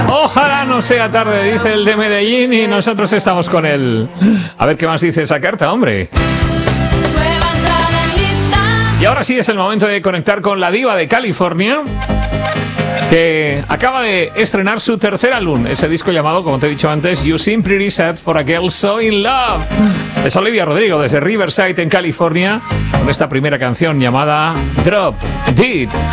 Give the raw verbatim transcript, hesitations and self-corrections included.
Ojalá no sea tarde, dice el de Medellín, y nosotros estamos con él. A ver qué más dice esa carta, hombre. Y ahora sí es el momento de conectar con la diva de California, que acaba de estrenar su tercer álbum, ese disco llamado, como te he dicho antes, You Seem Pretty Sad for a Girl So In Love. Es Olivia Rodrigo desde Riverside en California, con esta primera canción llamada Drop Dead.